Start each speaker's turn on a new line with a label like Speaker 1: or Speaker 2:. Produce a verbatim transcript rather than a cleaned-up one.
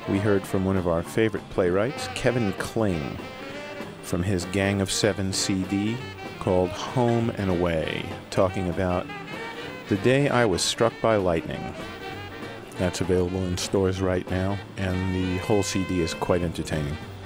Speaker 1: we heard from one of our favorite playwrights, Kevin Kling, from his Gang of Seven C D called Home and Away, talking about the day I was struck by lightning. That's available in stores right now, and the whole C D is quite entertaining.